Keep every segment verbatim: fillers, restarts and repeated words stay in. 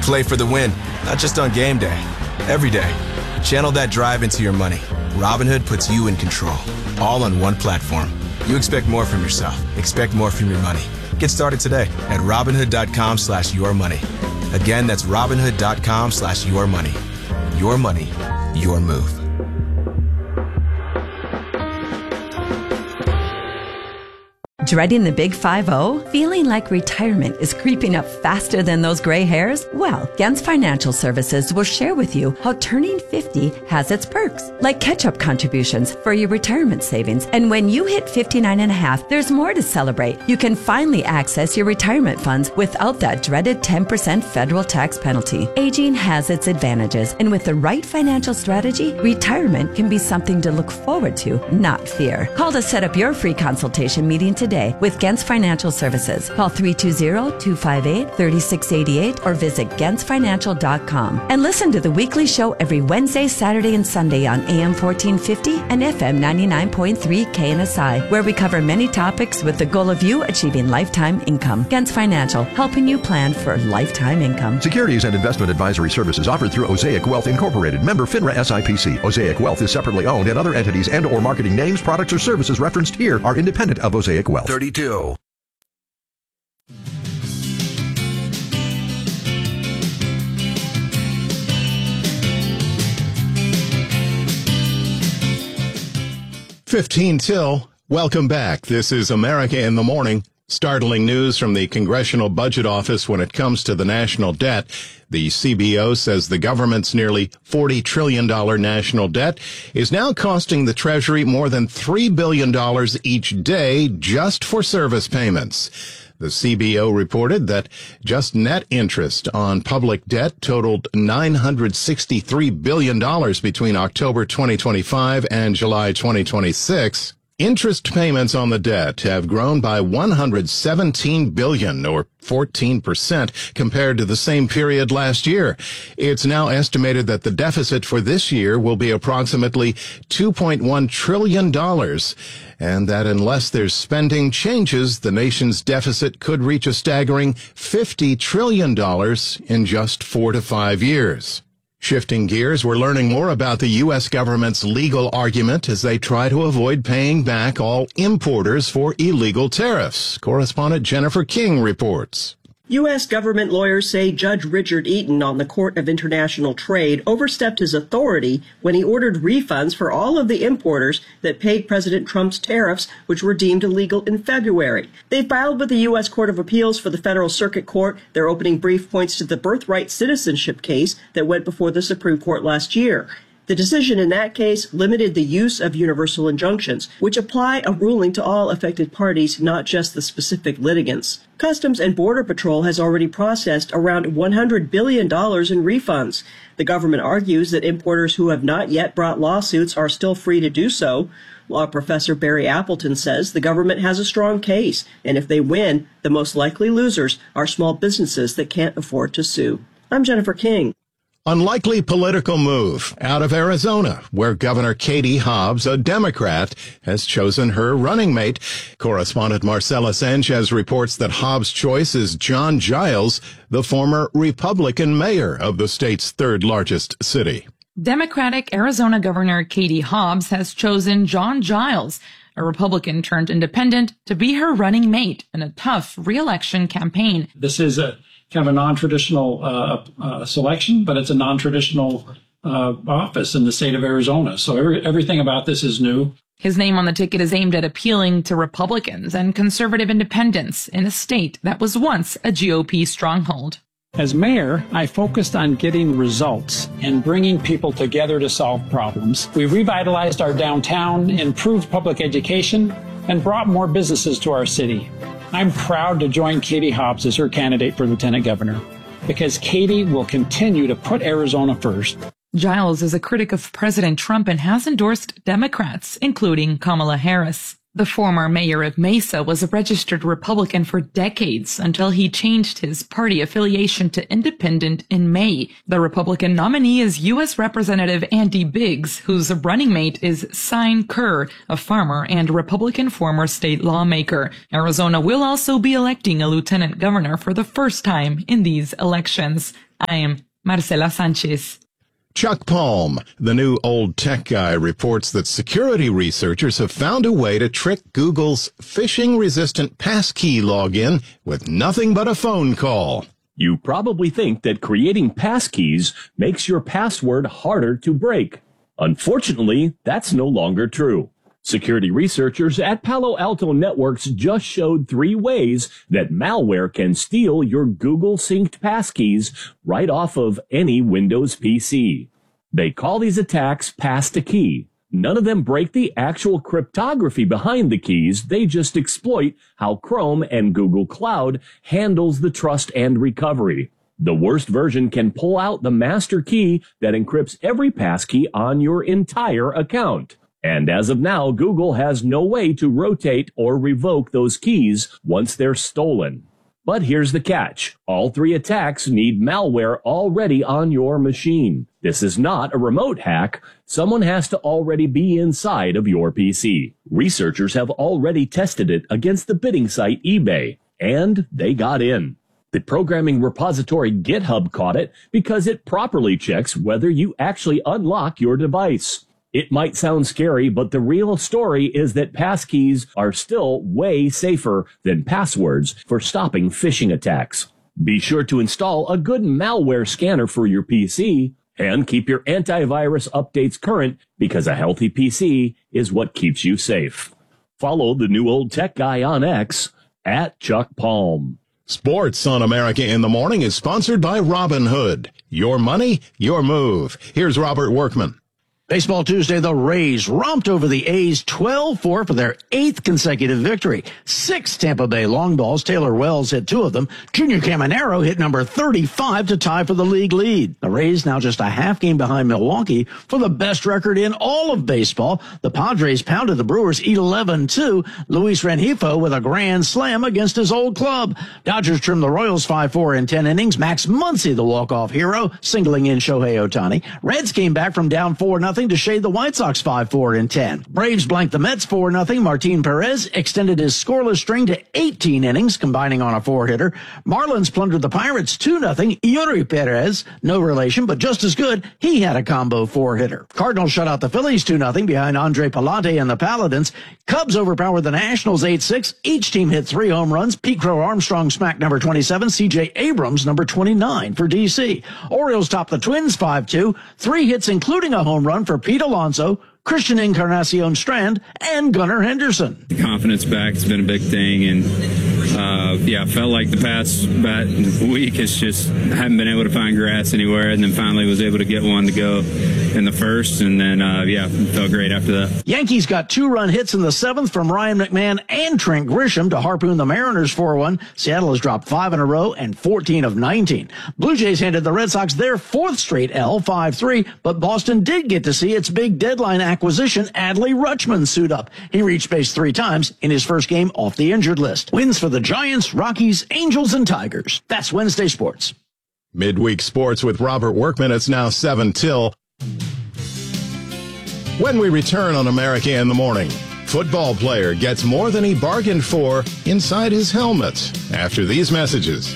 Play for the win, not just on game day. Every day. Channel that drive into your money. Robinhood puts you in control. All on one platform. You expect more from yourself. Expect more from your money. Get started today at Robinhood.com slash your money. Again, that's Robinhood.com slash your money. Your money, your move. Dreading the big five oh? Feeling like retirement is creeping up faster than those gray hairs? Well, Gens Financial Services will share with you how turning fifty has its perks, like catch-up contributions for your retirement savings. And when you hit fifty-nine and a half, there's more to celebrate. You can finally access your retirement funds without that dreaded ten percent federal tax penalty. Aging has its advantages, and with the right financial strategy, retirement can be something to look forward to, not fear. Call to set up your free consultation meeting today with Gens Financial Services. Call three two zero, two five eight, three six eight eight or visit gens financial dot com. And listen to the weekly show every Wednesday, Saturday, and Sunday on A M fourteen fifty and F M ninety-nine point three K N S I, where we cover many topics with the goal of you achieving lifetime income. Gens Financial, helping you plan for lifetime income. Securities and investment advisory services offered through Osaic Wealth Incorporated, member FINRA S I P C. Osaic Wealth is separately owned, and other entities and or marketing names, products, or services referenced here are independent of Osaic Wealth. thirty-two. fifteen till. Welcome back. This is America in the Morning. Startling news from the Congressional Budget Office when it comes to the national debt. The C B O says the government's nearly forty trillion dollars national debt is now costing the Treasury more than three billion dollars each day just for service payments. The C B O reported that just net interest on public debt totaled nine hundred sixty-three billion dollars between October twenty twenty-five and July twenty twenty-six. Interest payments on the debt have grown by one hundred seventeen billion dollars, or fourteen percent, compared to the same period last year. It's now estimated that the deficit for this year will be approximately two point one trillion dollars, and that unless there's spending changes, the nation's deficit could reach a staggering fifty trillion dollars in just four to five years. Shifting gears, we're learning more about the U S government's legal argument as they try to avoid paying back all importers for illegal tariffs. Correspondent Jennifer King reports. U S government lawyers say Judge Richard Eaton on the Court of International Trade overstepped his authority when he ordered refunds for all of the importers that paid President Trump's tariffs, which were deemed illegal in February. They filed with the U S Court of Appeals for the Federal Circuit Court. Their opening brief points to the birthright citizenship case that went before the Supreme Court last year. The decision in that case limited the use of universal injunctions, which apply a ruling to all affected parties, not just the specific litigants. Customs and Border Patrol has already processed around one hundred billion dollars in refunds. The government argues that importers who have not yet brought lawsuits are still free to do so. Law professor Barry Appleton says the government has a strong case, and if they win, the most likely losers are small businesses that can't afford to sue. I'm Jennifer King. Unlikely political move out of Arizona, where Governor Katie Hobbs, a Democrat, has chosen her running mate. Correspondent Marcela Sanchez reports that Hobbs' choice is John Giles, the former Republican mayor of the state's third largest city. Democratic Arizona Governor Katie Hobbs has chosen John Giles, a Republican turned independent, to be her running mate in a tough re-election campaign. This is a kind of a non-traditional uh, uh, selection, but it's a non-traditional uh, office in the state of Arizona. So every, everything about this is new. His name on the ticket is aimed at appealing to Republicans and conservative independents in a state that was once a G O P stronghold. As mayor, I focused on getting results and bringing people together to solve problems. We revitalized our downtown, improved public education, and brought more businesses to our city. I'm proud to join Katie Hobbs as her candidate for lieutenant governor, because Katie will continue to put Arizona first. Giles is a critic of President Trump and has endorsed Democrats, including Kamala Harris. The former mayor of Mesa was a registered Republican for decades until he changed his party affiliation to independent in May. The Republican nominee is U S Representative Andy Biggs, whose running mate is Sine Kerr, a farmer and Republican former state lawmaker. Arizona will also be electing a lieutenant governor for the first time in these elections. I am Marcela Sanchez. Chuck Palm, the new old tech guy, reports that security researchers have found a way to trick Google's phishing-resistant passkey login with nothing but a phone call. You probably think that creating passkeys makes your password harder to break. Unfortunately, that's no longer true. Security researchers at Palo Alto Networks just showed three ways that malware can steal your Google-synced passkeys right off of any Windows P C. They call these attacks pass-to-key. None of them break the actual cryptography behind the keys. They just exploit how Chrome and Google Cloud handles the trust and recovery. The worst version can pull out the master key that encrypts every passkey on your entire account. And as of now, Google has no way to rotate or revoke those keys once they're stolen. But here's the catch. All three attacks need malware already on your machine. This is not a remote hack. Someone has to already be inside of your P C. Researchers have already tested it against the bidding site eBay, and they got in. The programming repository GitHub caught it because it properly checks whether you actually unlock your device. It might sound scary, but the real story is that passkeys are still way safer than passwords for stopping phishing attacks. Be sure to install a good malware scanner for your P C and keep your antivirus updates current, because a healthy P C is what keeps you safe. Follow the new old tech guy on X at Chuck Palm. Sports on America in the Morning is sponsored by Robinhood. Your money, your move. Here's Robert Workman. Baseball Tuesday, the Rays romped over the A's twelve four for their eighth consecutive victory. Six Tampa Bay long balls. Taylor Wells hit two of them. Junior Caminero hit number thirty-five to tie for the league lead. The Rays now just a half game behind Milwaukee for the best record in all of baseball. The Padres pounded the Brewers eleven two. Luis Rengifo with a grand slam against his old club. Dodgers trimmed the Royals five four in ten innings. Max Muncy, the walk-off hero, singling in Shohei Ohtani. Reds came back from down four nothing to shade the White Sox five four in ten. Braves blanked the Mets four nothing. Martin Perez extended his scoreless string to eighteen innings, combining on a four-hitter. Marlins plundered the Pirates two nothing. Yuri Perez, no relation, but just as good, he had a combo four-hitter. Cardinals shut out the Phillies two nothing behind Andre Palante and the Paladins. Cubs overpowered the Nationals eight six. Each team hit three home runs. Pete Crow Armstrong smacked number twenty-seven. C J Abrams number twenty-nine for D C. Orioles topped the Twins five two. Three hits, including a home run for Pete Alonso, Christian Encarnacion Strand, and Gunnar Henderson. The confidence back has been a big thing, and uh, yeah, I felt like the past about week has just haven't been able to find grass anywhere, and then finally was able to get one to go in the first, and then uh, yeah, felt great after that. Yankees got two-run hits in the seventh from Ryan McMahon and Trent Grisham to harpoon the Mariners four one. Seattle has dropped five in a row and fourteen of nineteen. Blue Jays handed the Red Sox their fourth straight L, five three, but Boston did get to see its big deadline acquisition, Adley Rutschman, suit up. He reached base three times in his first game off the injured list. Wins for the Giants, Rockies, Angels, and Tigers. That's Wednesday Sports. Midweek Sports with Robert Workman. It's now seven till. When we return on America in the Morning, football player gets more than he bargained for inside his helmet. After these messages.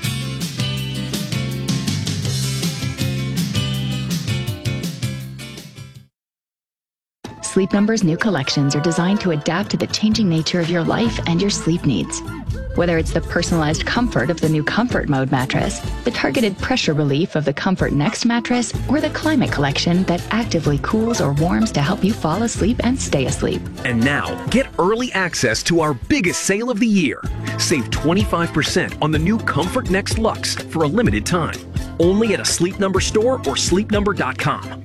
Sleep Number's new collections are designed to adapt to the changing nature of your life and your sleep needs. Whether it's the personalized comfort of the new Comfort Mode mattress, the targeted pressure relief of the Comfort Next mattress, or the Climate Collection that actively cools or warms to help you fall asleep and stay asleep. And now, get early access to our biggest sale of the year. Save twenty-five percent on the new Comfort Next Luxe for a limited time. Only at a Sleep Number store or sleep number dot com.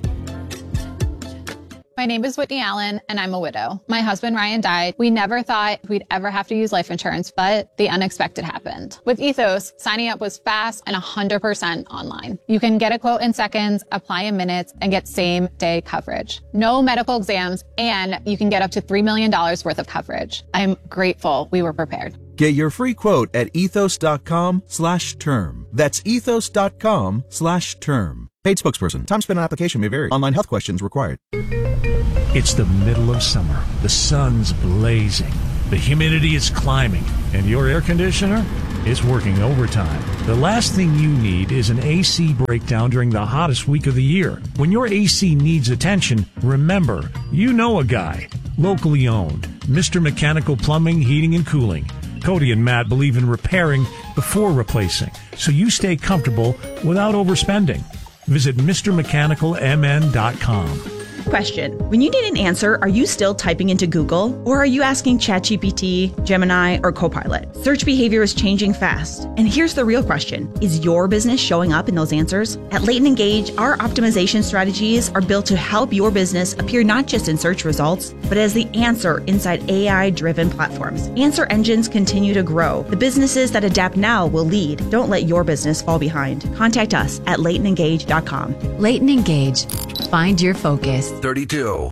My name is Whitney Allen, and I'm a widow. My husband, Ryan, died. We never thought we'd ever have to use life insurance, but the unexpected happened. With Ethos, signing up was fast and one hundred percent online. You can get a quote in seconds, apply in minutes, and get same-day coverage. No medical exams, and you can get up to three million dollars worth of coverage. I'm grateful we were prepared. Get your free quote at ethos.com slash term. That's ethos.com slash term. Paid spokesperson. Time spent on application may vary. Online health questions required. It's the middle of summer. The sun's blazing. The humidity is climbing. And your air conditioner? is working overtime. The last thing you need is an A C breakdown during the hottest week of the year. When your A C needs attention, remember, you know a guy. Locally owned. Mister Mechanical Plumbing, Heating, and Cooling. Cody and Matt believe in repairing before replacing, so you stay comfortable without overspending. Visit Mr Mechanical M N dot com. Question. When you need an answer, are you still typing into Google? Or are you asking ChatGPT, Gemini, or Copilot? Search behavior is changing fast. And here's the real question. Is your business showing up in those answers? At Leighton Engage, our optimization strategies are built to help your business appear not just in search results, but as the answer inside A I-driven platforms. Answer engines continue to grow. The businesses that adapt now will lead. Don't let your business fall behind. Contact us at Leighton Engage dot com. Leighton Engage. Find your focus. thirty-two.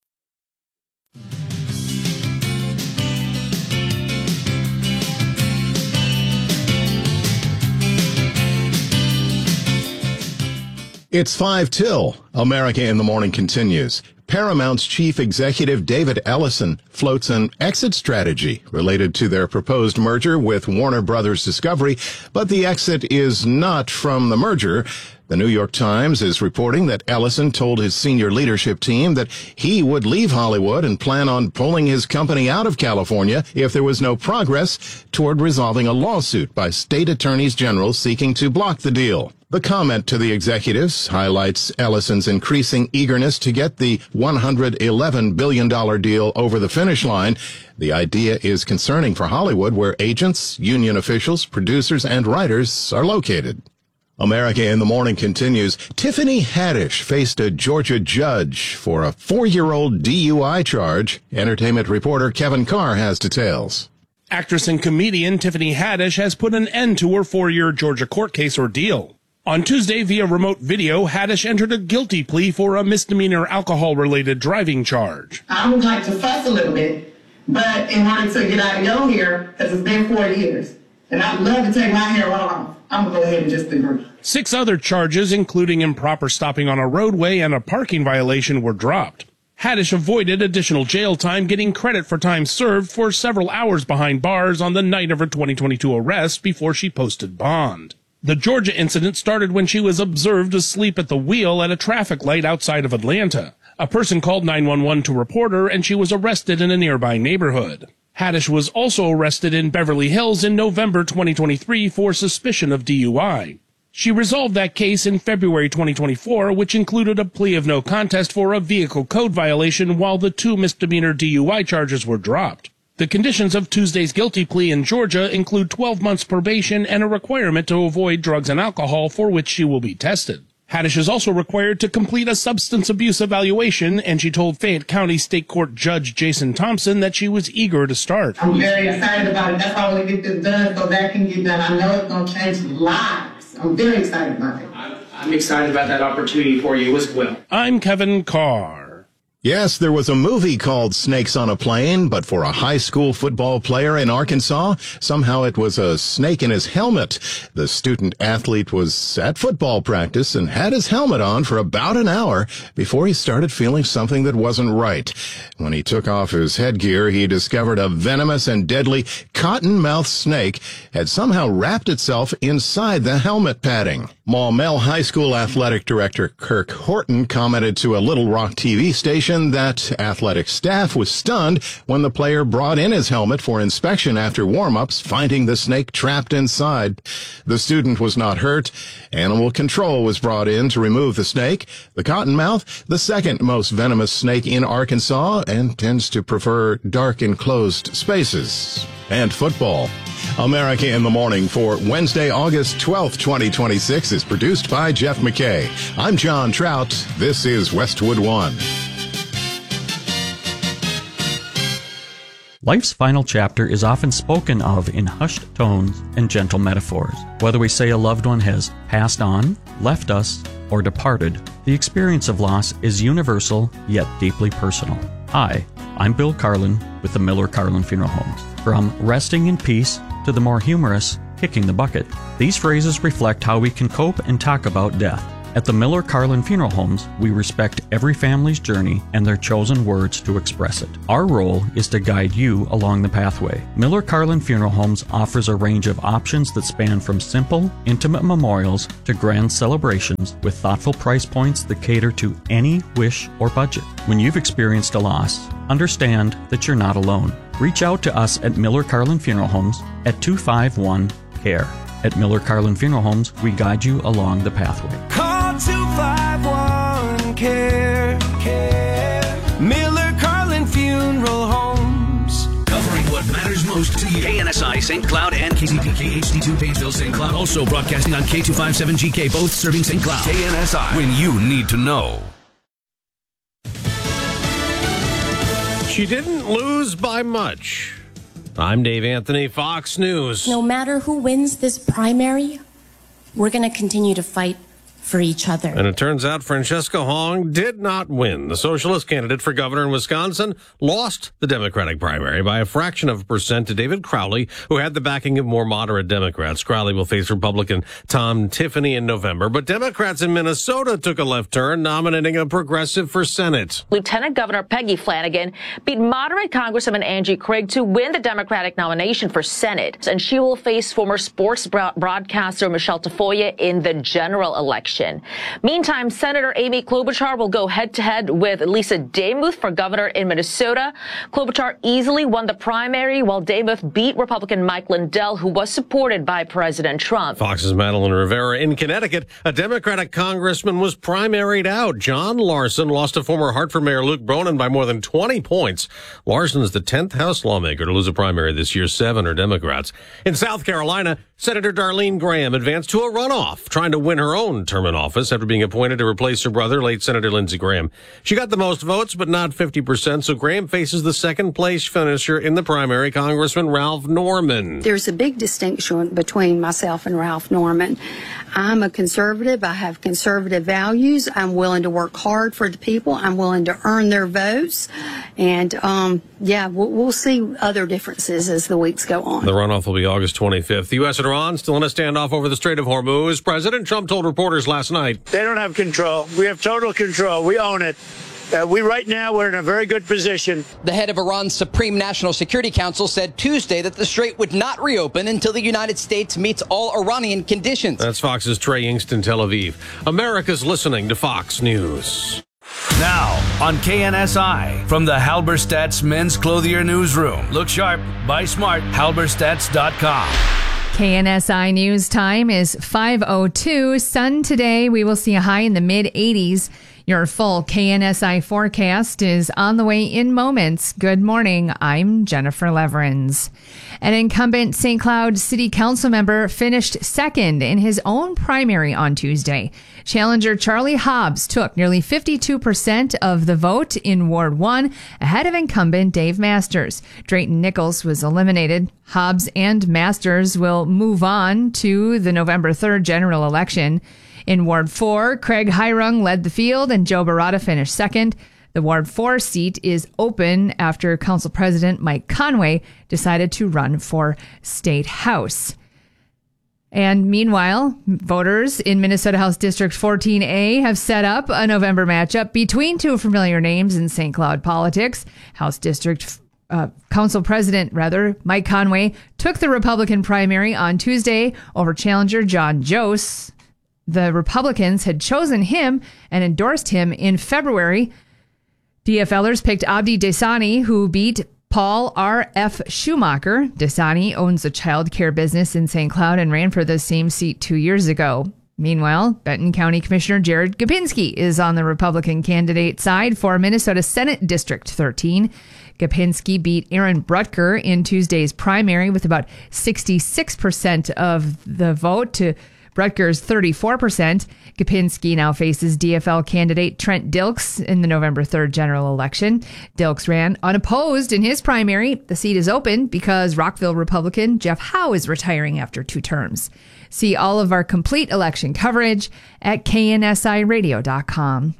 It's five till. America in the Morning continues. Paramount's chief executive David Ellison floats an exit strategy related to their proposed merger with Warner Brothers Discovery, but the exit is not from the merger. The New York Times is reporting that Ellison told his senior leadership team that he would leave Hollywood and plan on pulling his company out of California if there was no progress toward resolving a lawsuit by state attorneys general seeking to block the deal. The comment to the executives highlights Ellison's increasing eagerness to get the one hundred eleven billion dollars deal over the finish line. The idea is concerning for Hollywood, where agents, union officials, producers, and writers are located. America in the Morning continues. Tiffany Haddish faced a Georgia judge for a four-year-old D U I charge. Entertainment reporter Kevin Carr has details. Actress and comedian Tiffany Haddish has put an end to her four-year Georgia court case ordeal. On Tuesday, via remote video, Haddish entered a guilty plea for a misdemeanor alcohol-related driving charge. I would like to fuss a little bit, but in order to get out of your hair, because it's been four years, and I'd love to take my hair off, I'm going to go ahead and just agree. Six other charges, including improper stopping on a roadway and a parking violation, were dropped. Haddish avoided additional jail time, getting credit for time served for several hours behind bars on the night of her twenty twenty-two arrest before she posted bond. The Georgia incident started when she was observed asleep at the wheel at a traffic light outside of Atlanta. A person called nine one one to report her, and she was arrested in a nearby neighborhood. Haddish was also arrested in Beverly Hills in November twenty twenty-three for suspicion of D U I. She resolved that case in February twenty twenty-four, which included a plea of no contest for a vehicle code violation, while the two misdemeanor D U I charges were dropped. The conditions of Tuesday's guilty plea in Georgia include twelve months probation and a requirement to avoid drugs and alcohol, for which she will be tested. Haddish is also required to complete a substance abuse evaluation, and she told Fayette County State Court Judge Jason Thompson that she was eager to start. I'm very excited about it. That's why I want to get this done so that can get done. I know it's going to change lives. I'm very excited about it. I'm, I'm excited about that opportunity for you as well. I'm Kevin Carr. Yes, there was a movie called Snakes on a Plane, but for a high school football player in Arkansas, somehow it was a snake in his helmet. The student athlete was at football practice and had his helmet on for about an hour before he started feeling something that wasn't right. When he took off his headgear, he discovered a venomous and deadly cottonmouth snake had somehow wrapped itself inside the helmet padding. Maumelle High School athletic director Kirk Horton commented to a Little Rock T V station that athletic staff was stunned when the player brought in his helmet for inspection after warm-ups, finding the snake trapped inside. The student was not hurt. Animal control was brought in to remove the snake. The cottonmouth, the second most venomous snake in Arkansas, and tends to prefer dark enclosed spaces. And football. America in the Morning for Wednesday, August twelfth, twenty twenty-six is produced by Jeff McKay. I'm John Trout. This is Westwood One. Life's final chapter is often spoken of in hushed tones and gentle metaphors. Whether we say a loved one has passed on, left us, or departed, the experience of loss is universal yet deeply personal. Hi, I'm Bill Carlin with the Miller Carlin Funeral Homes. From resting in peace to the more humorous kicking the bucket, these phrases reflect how we can cope and talk about death. At the Miller Carlin Funeral Homes, we respect every family's journey and their chosen words to express it. Our role is to guide you along the pathway. Miller Carlin Funeral Homes offers a range of options that span from simple, intimate memorials to grand celebrations with thoughtful price points that cater to any wish or budget. When you've experienced a loss, understand that you're not alone. Reach out to us at Miller Carlin Funeral Homes at two five one C A R E. At Miller Carlin Funeral Homes, we guide you along the pathway. Call two five one C A R E. Miller Carlin Funeral Homes. Covering what matters most to you. K N S I Saint Cloud and K C P K H D two Painesville Saint Cloud. Also broadcasting on K two fifty-seven G K, both serving Saint Cloud. K N S I, when you need to know. She didn't lose by much. I'm Dave Anthony, Fox News. No matter who wins this primary, we're going to continue to fight for each other. And it turns out Francesca Hong did not win. The socialist candidate for governor in Wisconsin lost the Democratic primary by a fraction of a percent to David Crowley, who had the backing of more moderate Democrats. Crowley will face Republican Tom Tiffany in November. But Democrats in Minnesota took a left turn, nominating a progressive for Senate. Lieutenant Governor Peggy Flanagan beat moderate Congresswoman Angie Craig to win the Democratic nomination for Senate. And she will face former sports broadcaster Michelle Tafoya in the general election. Meantime, Senator Amy Klobuchar will go head-to-head with Lisa Demuth for governor in Minnesota. Klobuchar easily won the primary, while Demuth beat Republican Mike Lindell, who was supported by President Trump. Fox's Madeline Rivera in Connecticut. A Democratic congressman was primaried out. John Larson lost to former Hartford Mayor Luke Bronin by more than twenty points. Larson is the tenth House lawmaker to lose a primary this year. Seven are Democrats. In South Carolina, Senator Darlene Graham advanced to a runoff, trying to win her own term in office after being appointed to replace her brother, late Senator Lindsey Graham. She got the most votes, but not fifty percent, so Graham faces the second-place finisher in the primary, Congressman Ralph Norman. There's a big distinction between myself and Ralph Norman. I'm a conservative. I have conservative values. I'm willing to work hard for the people. I'm willing to earn their votes. And, um, yeah, we'll, we'll see other differences as the weeks go on. The runoff will be August twenty-fifth. The U S and Iran still in a standoff over the Strait of Hormuz. President Trump told reporters last night, they don't have control. We have total control. We own it. Uh, we right now, we're in a very good position. The head of Iran's Supreme National Security Council said Tuesday that the strait would not reopen until the United States meets all Iranian conditions. That's Fox's Trey Yingst in Tel Aviv. America's listening to Fox News. Now on K N S I, from the Halberstadt's Men's Clothier Newsroom. Look sharp, buy smart, halberstadts dot com. K N S I News time is five oh two. Sun today. We will see a high in the mid eighties. Your full K N S I forecast is on the way in moments. Good morning. I'm Jennifer Leverins. An incumbent Saint Cloud City Council member finished second in his own primary on Tuesday. Challenger Charlie Hobbs took nearly fifty-two percent of the vote in Ward one, ahead of incumbent Dave Masters. Drayton Nichols was eliminated. Hobbs and Masters will move on to the November third general election. In Ward four, Craig Hirung led the field and Joe Barata finished second. The Ward four seat is open after Council President Mike Conway decided to run for State House. And meanwhile, voters in Minnesota House District fourteen A have set up a November matchup between two familiar names in Saint Cloud politics. House District uh, Council President, rather, Mike Conway took the Republican primary on Tuesday over challenger John Jost. The Republicans had chosen him and endorsed him in February. DFLers picked Abdi Desani, who beat Paul R F. Schumacher. Desani owns a child care business in Saint Cloud and ran for the same seat two years ago. Meanwhile, Benton County Commissioner Jared Gopinski is on the Republican candidate side for Minnesota Senate District thirteen. Gopinski beat Aaron Brutker in Tuesday's primary with about sixty-six percent of the vote to Brutker's thirty-four percent. Gopinski now faces D F L candidate Trent Dilks in the November third general election. Dilks ran unopposed in his primary. The seat is open because Rockville Republican Jeff Howe is retiring after two terms. See all of our complete election coverage at K N S I radio dot com.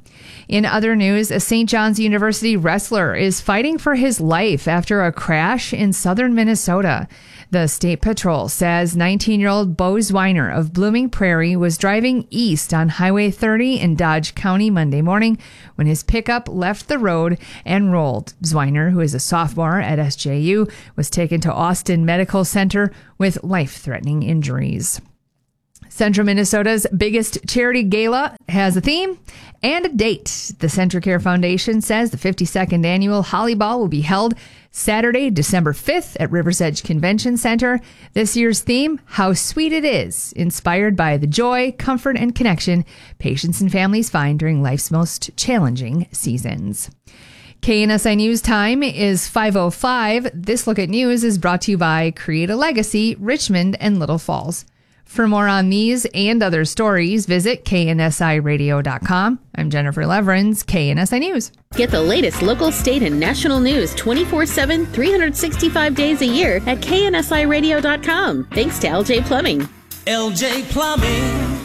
In other news, a Saint John's University wrestler is fighting for his life after a crash in southern Minnesota. The State Patrol says nineteen-year-old Bo Zwiner of Blooming Prairie was driving east on Highway thirty in Dodge County Monday morning when his pickup left the road and rolled. Zwiner, who is a sophomore at S J U, was taken to Austin Medical Center with life-threatening injuries. Central Minnesota's biggest charity gala has a theme and a date. The CentraCare Foundation says the fifty-second annual Holly Ball will be held Saturday, December fifth at Rivers Edge Convention Center. This year's theme, How Sweet It Is, inspired by the joy, comfort, and connection patients and families find during life's most challenging seasons. K N S I News time is five oh five. This look at news is brought to you by Create a Legacy, Richmond and Little Falls. For more on these and other stories, visit K N S I radio dot com. I'm Jennifer Leverins, K N S I News. Get the latest local, state, and national news twenty-four seven, three hundred sixty-five days a year at K N S I radio dot com. Thanks to L J Plumbing. L J Plumbing.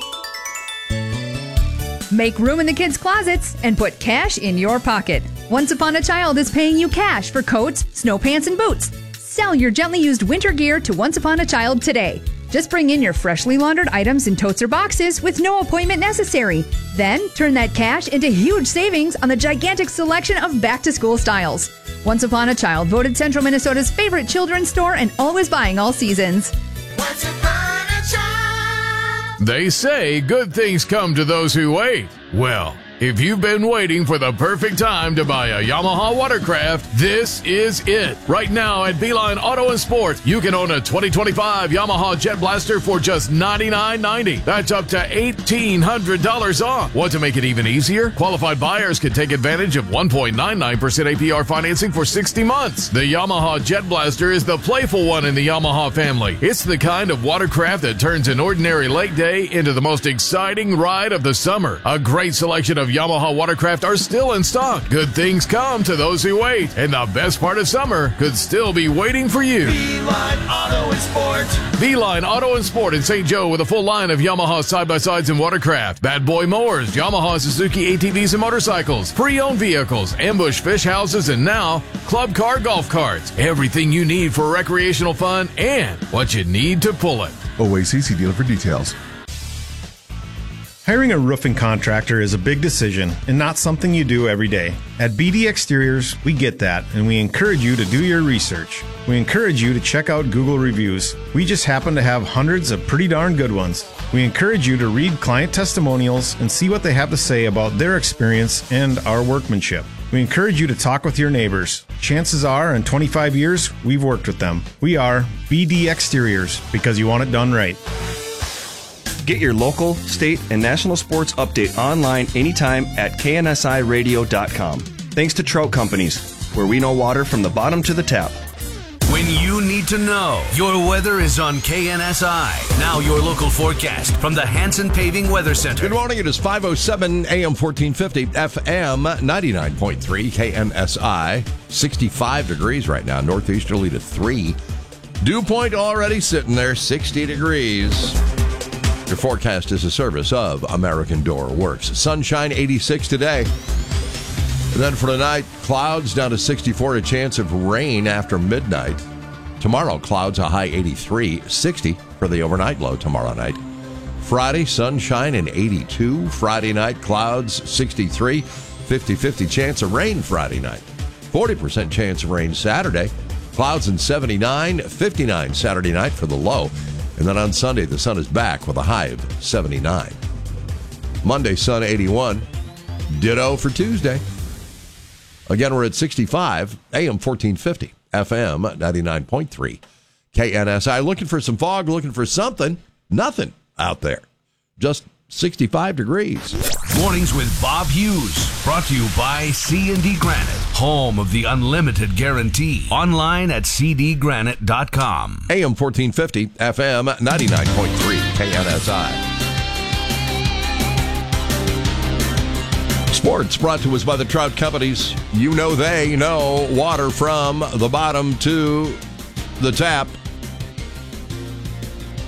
Make room in the kids' closets and put cash in your pocket. Once Upon a Child is paying you cash for coats, snow pants, and boots. Sell your gently used winter gear to Once Upon a Child today. Just bring in your freshly laundered items in totes or boxes with no appointment necessary. Then turn that cash into huge savings on the gigantic selection of back-to-school styles. Once Upon a Child, voted Central Minnesota's favorite children's store and always buying all seasons. Once upon a child. They say good things come to those who wait. Well, if you've been waiting for the perfect time to buy a Yamaha watercraft, this is it. Right now at Beeline Auto and Sport, you can own a twenty twenty-five Yamaha Jet Blaster for just ninety-nine ninety. That's up to eighteen hundred dollars off. Want to make it even easier? Qualified buyers can take advantage of one point nine nine percent A P R financing for sixty months. The Yamaha Jet Blaster is the playful one in the Yamaha family. It's the kind of watercraft that turns an ordinary lake day into the most exciting ride of the summer. A great selection of Yamaha watercraft are still in stock. Good things come to those who wait, and the best part of summer could still be waiting for you. Beeline Auto and Sport. Beeline Auto and Sport in Saint Joe with a full line of Yamaha side-by-sides and watercraft, Bad Boy mowers, Yamaha Suzuki A T Vs and motorcycles, pre-owned vehicles, ambush fish houses, and now club car golf carts. Everything you need for recreational fun and what you need to pull it. O A C C dealer for details. Hiring a roofing contractor is a big decision and not something you do every day. At B D Exteriors, we get that, and we encourage you to do your research. We encourage you to check out Google reviews. We just happen to have hundreds of pretty darn good ones. We encourage you to read client testimonials and see what they have to say about their experience and our workmanship. We encourage you to talk with your neighbors. Chances are, in twenty-five years, we've worked with them. We are B D Exteriors, because you want it done right. Get your local, state, and national sports update online anytime at K N S I radio dot com. Thanks to Trout Companies, where we know water from the bottom to the tap. When you need to know, your weather is on K N S I. Now your local forecast from the Hanson Paving Weather Center. Good morning. It is five oh seven, A M fourteen fifty, F M ninety-nine point three, K N S I. sixty-five degrees right now, northeasterly to three. Dew point already sitting there, sixty degrees. Your forecast is a service of American Door Works. Sunshine, eighty-six today. And then for tonight, clouds down to sixty-four, a chance of rain after midnight. Tomorrow, clouds, a high eighty-three, sixty for the overnight low tomorrow night. Friday, sunshine and eighty-two. Friday night, clouds, sixty-three, fifty-fifty chance of rain Friday night. forty percent chance of rain Saturday. Clouds and seventy-nine, fifty-nine Saturday night for the low. And then on Sunday, the sun is back with a high of seventy-nine. Monday, sun eighty-one. Ditto for Tuesday. Again, we're at sixty-five, A M fourteen fifty, F M ninety-nine point three. K N S I. Looking for some fog, looking for something. Nothing out there. Just sixty-five degrees. Mornings with Bob Hughes. Brought to you by C and D Granite, home of the unlimited guarantee. Online at c d granite dot com. A M fourteen fifty, F M ninety-nine point three, K N S I. Sports brought to us by the Trout Companies. You know they know water from the bottom to the tap.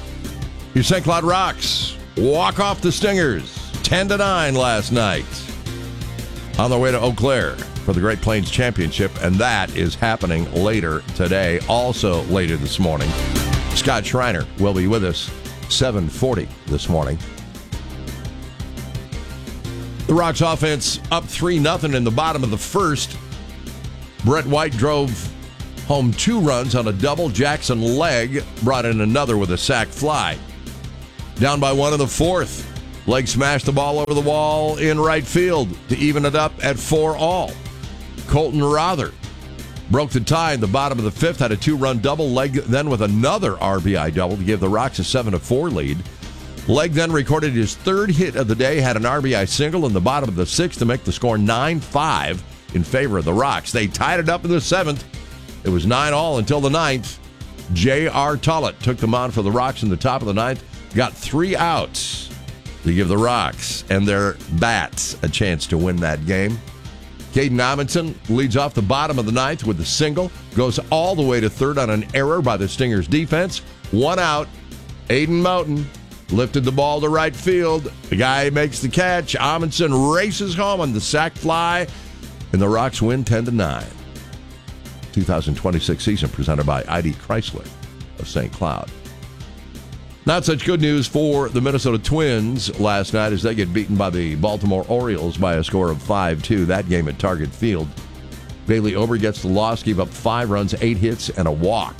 Your Saint Cloud Rocks walk off the Stingers ten to nine last night. on their way to Eau Claire for the Great Plains Championship, and that is happening later today. Also later this morning, Scott Schreiner will be with us seven forty this morning. The Rocks offense up three nothing in the bottom of the first. Brett White drove home two runs on a double. Jackson Legg brought in another with a sac fly. Down by one in the fourth. Legg smashed the ball over the wall in right field to even it up at four all. Colton Rother broke the tie in the bottom of the fifth, had a two-run double. Legg then with another R B I double to give the Rocks a seven to four lead. Legg then recorded his third hit of the day, had an R B I single in the bottom of the sixth to make the score nine five in favor of the Rocks. They tied it up in the seventh. It was nine all until the ninth. J R. Tullett took the mound for the Rocks in the top of the ninth, got three outs to give the Rocks and their bats a chance to win that game. Caden Amundsen leads off the bottom of the ninth with a single, goes all the way to third on an error by the Stingers defense. One out. Aiden Moten lifted the ball to right field. The guy makes the catch. Amundsen races home on the sac fly, and the Rocks win ten to nine. twenty twenty-six season presented by I D Chrysler of Saint Cloud. Not such good news for the Minnesota Twins last night as they get beaten by the Baltimore Orioles by a score of five two. That game at Target Field. Bailey Ober gets the loss, gave up five runs, eight hits, and a walk.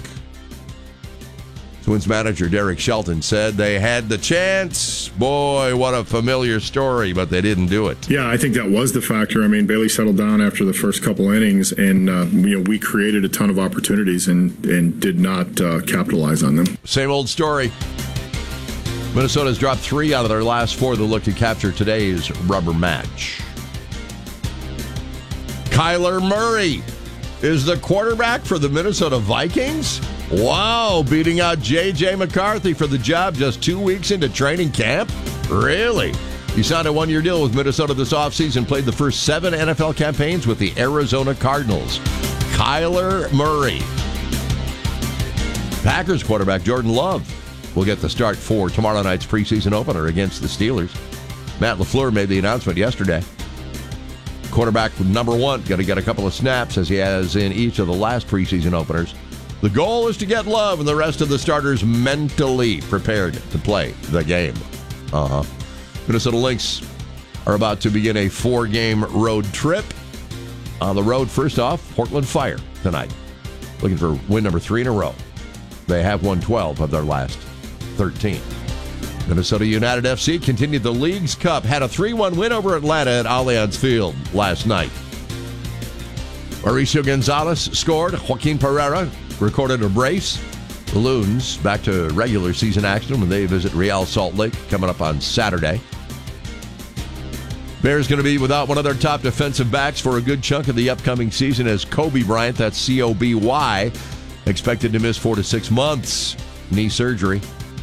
Twins manager Derek Shelton said they had the chance. Boy, what a familiar story, but they didn't do it. Yeah, I think that was the factor. I mean, Bailey settled down after the first couple innings, and uh, you know, we created a ton of opportunities and, and did not uh, capitalize on them. Same old story. Minnesota's dropped three out of their last four that look to capture today's rubber match. Kyler Murray is the quarterback for the Minnesota Vikings. Wow, beating out J J. McCarthy for the job just two weeks into training camp? Really? He signed a one-year deal with Minnesota this offseason, played the first seven N F L campaigns with the Arizona Cardinals. Kyler Murray. Packers quarterback Jordan Love will get the start for tomorrow night's preseason opener against the Steelers. Matt LaFleur made the announcement yesterday. Quarterback number one, going to get a couple of snaps as he has in each of the last preseason openers. The goal is to get Love and the rest of the starters mentally prepared to play the game. Uh-huh. Minnesota Lynx are about to begin a four-game road trip. On the road, first off, Portland Fire tonight. Looking for win number three in a row. They have won twelve of their last thirteen. Minnesota United F C continued the League's Cup, had a three one win over Atlanta at Allianz Field last night. Mauricio Gonzalez scored. Joaquin Pereira recorded a brace. The Loons back to regular season action when they visit Real Salt Lake coming up on Saturday. Bears going to be without one of their top defensive backs for a good chunk of the upcoming season as Kobe Bryant, that's C O B Y, expected to miss four to six months. Knee surgery.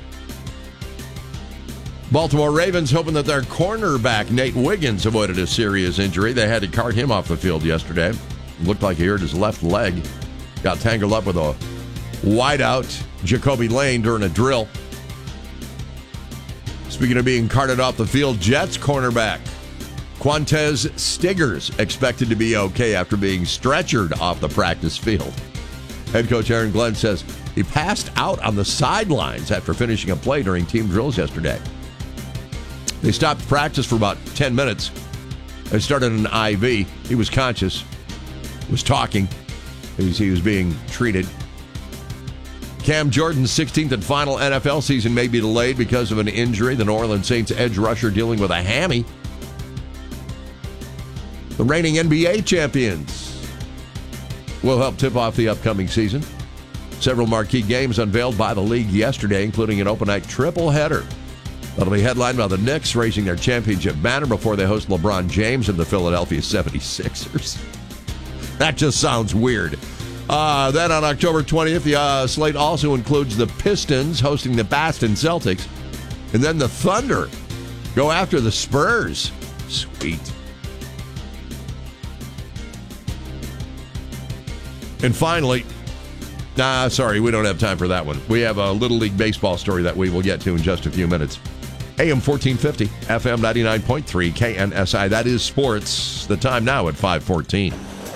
Baltimore Ravens hoping that their cornerback, Nate Wiggins, avoided a serious injury. They had to cart him off the field yesterday. Looked like he hurt his left leg. Got tangled up with a wideout, Jacoby Lane, during a drill. Speaking of being carted off the field, Jets cornerback Quantez Stiggers expected to be okay after being stretchered off the practice field. Head coach Aaron Glenn says he passed out on the sidelines after finishing a play during team drills yesterday. They stopped practice for about ten minutes. They started an I V. He was conscious, was talking as he was being treated. Cam Jordan's sixteenth and final N F L season may be delayed because of an injury. The New Orleans Saints edge rusher dealing with a hammy. The reigning N B A champions will help tip off the upcoming season. Several marquee games unveiled by the league yesterday, including an open night triple header. That'll be headlined by the Knicks raising their championship banner before they host LeBron James and the Philadelphia seventy-sixers. That just sounds weird. Uh, then on October twentieth, the uh, slate also includes the Pistons hosting the Boston Celtics. And then the Thunder go after the Spurs. Sweet. And finally, nah, sorry, we don't have time for that one. We have a Little League Baseball story that we will get to in just a few minutes. A M fourteen fifty, F M ninety-nine point three, K N S I. That is sports. The time now at five fourteen.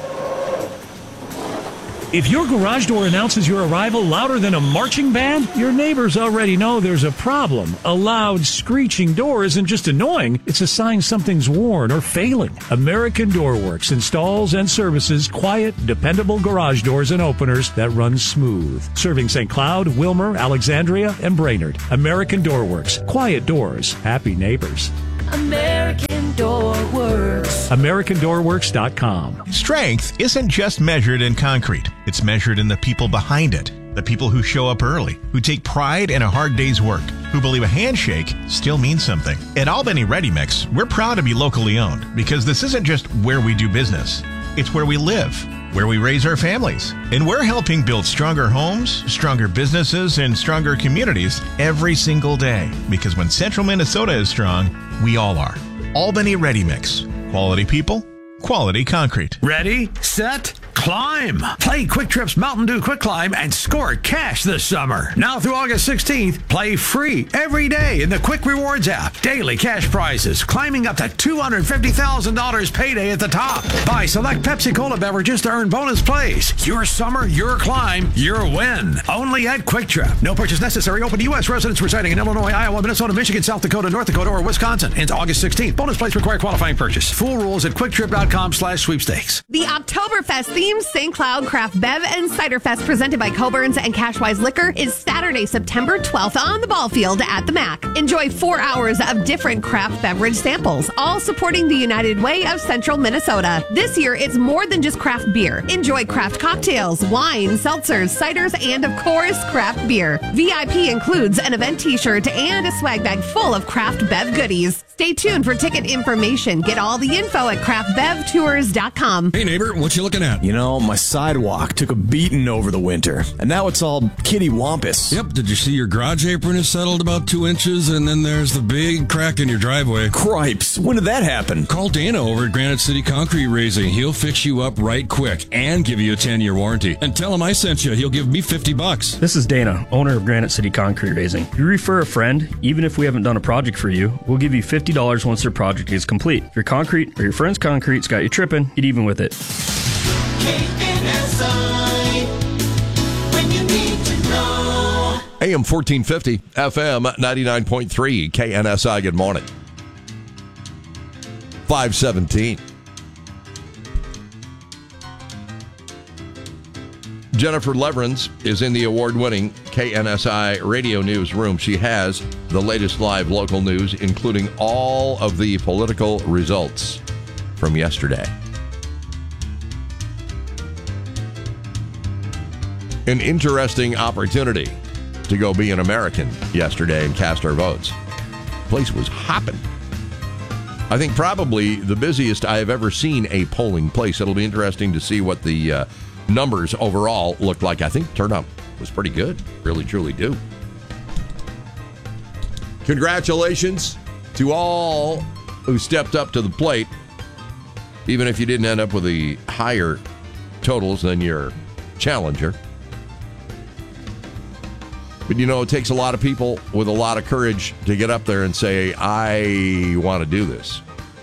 If your garage door announces your arrival louder than a marching band, your neighbors already know there's a problem. A loud, screeching door isn't just annoying, it's a sign something's worn or failing. American Door Works installs and services quiet, dependable garage doors and openers that run smooth. Serving Saint Cloud, Wilmer, Alexandria, and Brainerd. American Door Works. Quiet doors. Happy neighbors. American Door Works. American Door Works dot com. Strength isn't just measured in concrete. It's measured in the people behind it. The people who show up early, who take pride in a hard day's work, who believe a handshake still means something. At Albany Ready Mix, we're proud to be locally owned because this isn't just where we do business. It's where we live, where we raise our families. And we're helping build stronger homes, stronger businesses, and stronger communities every single day. Because when Central Minnesota is strong, we all are. Albany Ready Mix. Quality people, quality concrete. Ready, set, climb. Play Quick Trip's Mountain Dew Quick Climb and score cash this summer. Now through August sixteenth, play free every day in the Quick Rewards app. Daily cash prizes climbing up to two hundred fifty thousand dollars payday at the top. Buy select Pepsi Cola beverages to earn bonus plays. Your summer, your climb, your win. Only at Quick Trip. No purchase necessary. Open to U S residents residing in Illinois, Iowa, Minnesota, Michigan, South Dakota, North Dakota, or Wisconsin. Ends August sixteenth. Bonus plays require qualifying purchase. Full rules at quicktrip.com slash sweepstakes. The Oktoberfest theme Saint Cloud Craft Bev and Cider Fest presented by Coburn's and Cashwise Liquor is Saturday, September twelfth on the ball field at the M A C. Enjoy four hours of different craft beverage samples, all supporting the United Way of Central Minnesota. This year, it's more than just craft beer. Enjoy craft cocktails, wine, seltzers, ciders, and of course, craft beer. V I P includes an event t-shirt and a swag bag full of craft bev goodies. Stay tuned for ticket information. Get all the info at craft bev tours dot com. Hey neighbor, what you looking at? You know, my sidewalk took a beating over the winter, and now it's all kitty wampus. Yep, did you see your garage apron is settled about two inches, and then there's the big crack in your driveway? Cripes, when did that happen? Call Dana over at Granite City Concrete Raising. He'll fix you up right quick and give you a ten-year warranty. And tell him I sent you. He'll give me fifty bucks. This is Dana, owner of Granite City Concrete Raising. If you refer a friend, even if we haven't done a project for you, we'll give you fifty dollars once their project is complete. If your concrete or your friend's concrete's got you tripping, get even with it. K N S I, when you need to know. A M fourteen fifty, F M ninety-nine point three, K N S I. Good morning. five seventeen. Jennifer Leverins is in the award-winning K N S I radio newsroom. She has the latest live local news, including all of the political results from yesterday. An interesting opportunity to go be an American yesterday and cast our votes. The place was hopping. I think probably the busiest I have ever seen a polling place. It'll be interesting to see what the uh, numbers overall look like. I think turnout was pretty good. Really, truly do. Congratulations to all who stepped up to the plate, even if you didn't end up with the higher totals than your challenger. But, you know, it takes a lot of people with a lot of courage to get up there and say, I want to do this.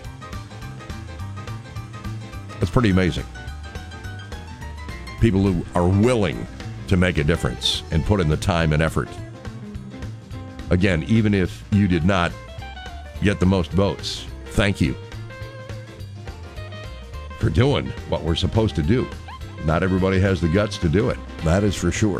That's pretty amazing. People who are willing to make a difference and put in the time and effort. Again, even if you did not get the most votes, thank you for doing what we're supposed to do. Not everybody has the guts to do it. That is for sure.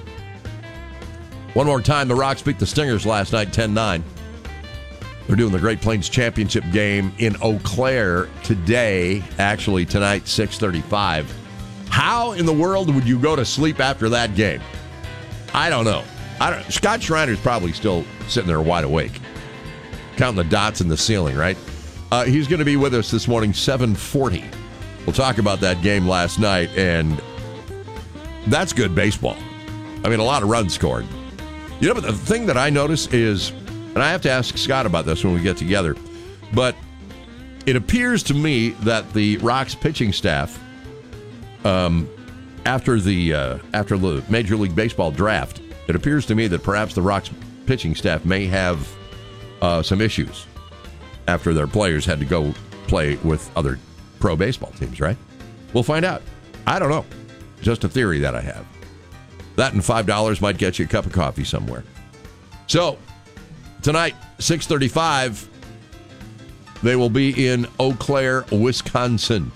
One more time, the Rocks beat the Stingers last night, ten nine. They're doing the Great Plains Championship game in Eau Claire today, actually tonight, six thirty-five. How in the world would you go to sleep after that game? I don't know. I don't, Scott Schreiner's probably still sitting there wide awake, counting the dots in the ceiling, right? Uh, he's going to be with us this morning, seven forty. We'll talk about that game last night, and that's good baseball. I mean, a lot of runs scored. You know, but the thing that I notice is, and I have to ask Scott about this when we get together, but it appears to me that the Rocks pitching staff, um, after the uh, after the Major League Baseball draft, it appears to me that perhaps the Rocks pitching staff may have uh, some issues after their players had to go play with other pro baseball teams, right? We'll find out. I don't know. Just a theory that I have. That and five dollars might get you a cup of coffee somewhere. So, tonight, six thirty-five, they will be in Eau Claire, Wisconsin,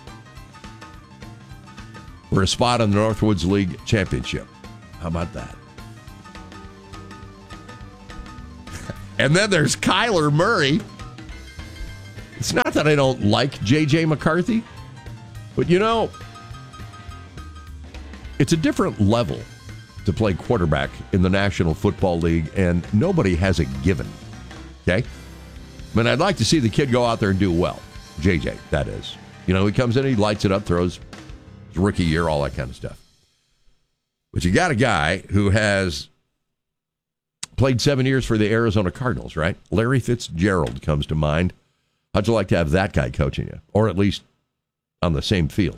for a spot on the Northwoods League Championship. How about that? And then there's Kyler Murray. It's not that I don't like J J McCarthy, but you know, it's a different level to play quarterback in the National Football League, and nobody has a given. Okay? I mean, I'd like to see the kid go out there and do well. J J, that is. You know, he comes in, he lights it up, throws his rookie year, all that kind of stuff. But you got a guy who has played seven years for the Arizona Cardinals, right? Larry Fitzgerald comes to mind. How'd you like to have that guy coaching you? Or at least on the same field?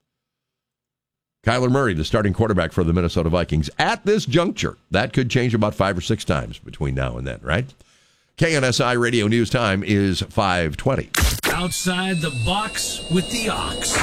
Kyler Murray, the starting quarterback for the Minnesota Vikings. At this juncture, that could change about five or six times between now and then, right? K N S I Radio News Time is five twenty. Outside the box with the Ox.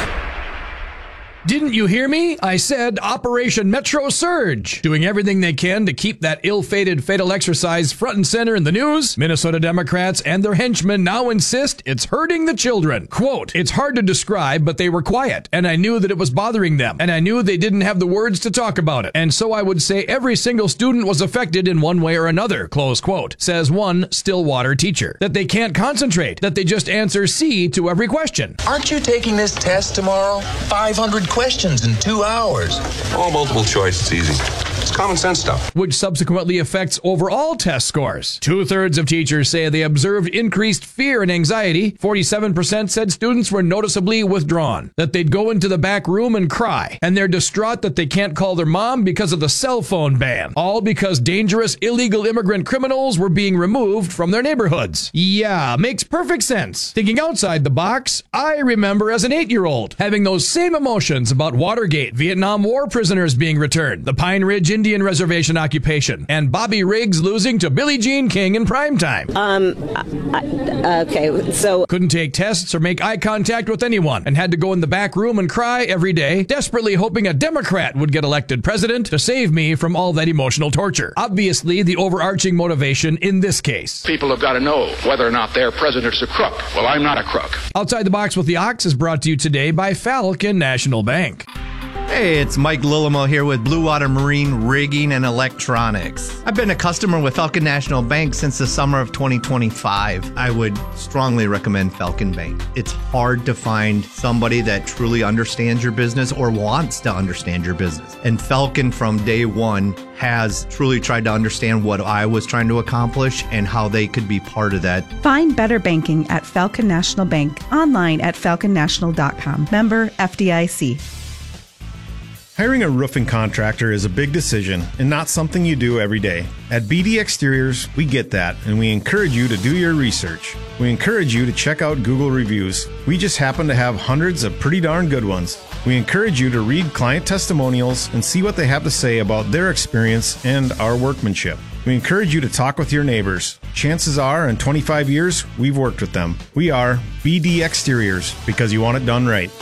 Didn't you hear me? I said Operation Metro Surge. Doing everything they can to keep that ill-fated fatal exercise front and center in the news, Minnesota Democrats and their henchmen now insist it's hurting the children. Quote, it's hard to describe, but they were quiet, and I knew that it was bothering them, and I knew they didn't have the words to talk about it. And so I would say every single student was affected in one way or another, close quote, says one Stillwater teacher. That they can't concentrate, that they just answer C to every question. Aren't you taking this test tomorrow? five hundred questions in two hours. All multiple choice, it's easy. It's common sense stuff. Which subsequently affects overall test scores. Two-thirds of teachers say they observed increased fear and anxiety. forty-seven percent said students were noticeably withdrawn, that they'd go into the back room and cry, and they're distraught that they can't call their mom because of the cell phone ban. All because dangerous illegal immigrant criminals were being removed from their neighborhoods. Yeah, makes perfect sense. Thinking outside the box, I remember as an eight-year-old having those same emotions about Watergate, Vietnam War prisoners being returned, the Pine Ridge Indian Reservation occupation, and Bobby Riggs losing to Billie Jean King in primetime. Um, I, okay, so... Couldn't take tests or make eye contact with anyone, and had to go in the back room and cry every day, desperately hoping a Democrat would get elected president to save me from all that emotional torture. Obviously, the overarching motivation in this case. People have got to know whether or not their president's a crook. Well, I'm not a crook. Outside the Box with the Ox is brought to you today by Falcon National Bank. Hey, it's Mike Lillimo here with Blue Water Marine Rigging and Electronics. I've been a customer with Falcon National Bank since the summer of twenty twenty-five. I would strongly recommend Falcon Bank. It's hard to find somebody that truly understands your business or wants to understand your business. And Falcon from day one has truly tried to understand what I was trying to accomplish and how they could be part of that. Find better banking at Falcon National Bank, online at falcon national dot com. Member F D I C. Hiring a roofing contractor is a big decision and not something you do every day. At B D Exteriors, we get that, and we encourage you to do your research. We encourage you to check out Google reviews. We just happen to have hundreds of pretty darn good ones. We encourage you to read client testimonials and see what they have to say about their experience and our workmanship. We encourage you to talk with your neighbors. Chances are, in twenty-five years, we've worked with them. We are B D Exteriors, because you want it done right.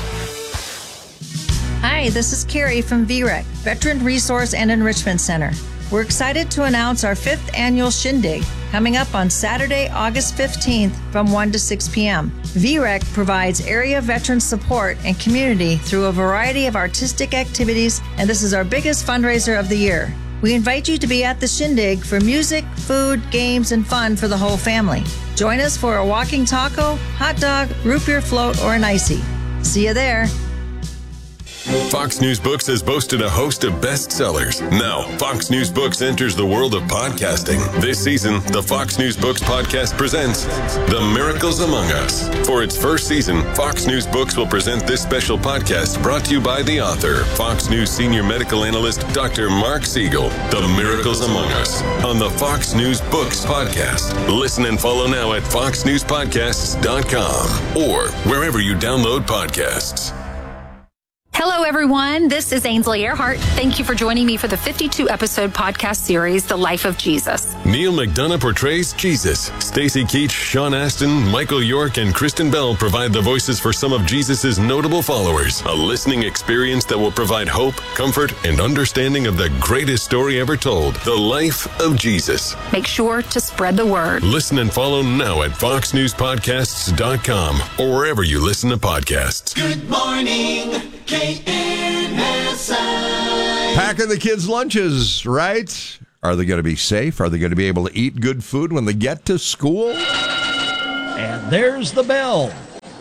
Hi, this is Carrie from V REC, Veteran Resource and Enrichment Center. We're excited to announce our fifth annual Shindig coming up on Saturday, August fifteenth from one to six p.m. V REC provides area veteran support and community through a variety of artistic activities, and this is our biggest fundraiser of the year. We invite you to be at the Shindig for music, food, games, and fun for the whole family. Join us for a walking taco, hot dog, root beer float, or an icy. See you there. Fox News Books has boasted a host of bestsellers. Now, Fox News Books enters the world of podcasting. This season, the Fox News Books podcast presents The Miracles Among Us. For its first season, Fox News Books will present this special podcast brought to you by the author, Fox News senior medical analyst, Doctor Mark Siegel. The Miracles Among Us on the Fox News Books podcast. Listen and follow now at fox news podcasts dot com or wherever you download podcasts. Hello, everyone. This is Ainsley Earhart. Thank you for joining me for the fifty-two episode podcast series, The Life of Jesus. Neil McDonough portrays Jesus. Stacey Keach, Sean Astin, Michael York, and Kristen Bell provide the voices for some of Jesus' notable followers. A listening experience that will provide hope, comfort, and understanding of the greatest story ever told, The Life of Jesus. Make sure to spread the word. Listen and follow now at fox news podcasts dot com or wherever you listen to podcasts. Good morning, K N S I. Packing the kids' lunches, right? Are they going to be safe? Are they going to be able to eat good food when they get to school? And there's the bell.